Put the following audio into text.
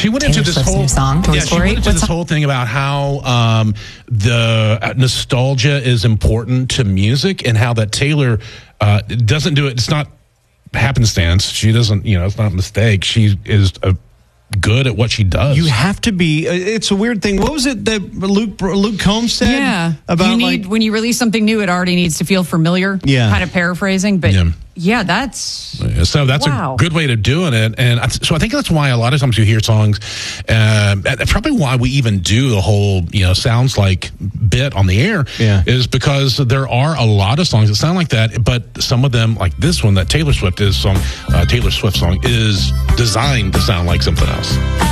She went into this whole song, Toy Story. She went into this whole thing about how the nostalgia is important to music, and how that Taylor doesn't do it. It's not happenstance. She doesn't, it's not a mistake. She is good at what she does. You have to be. It's a weird thing. What was it that Luke Combs said? Yeah, about when you release something new, it already needs to feel familiar. Yeah, kind of paraphrasing, but that's a good way of doing it. And so I think that's why a lot of times you hear songs. Probably why we even do the whole sounds like bit on the air is because there are a lot of songs that sound like that, but some of them, like this one, that Taylor Swift song, is designed to sound like something else.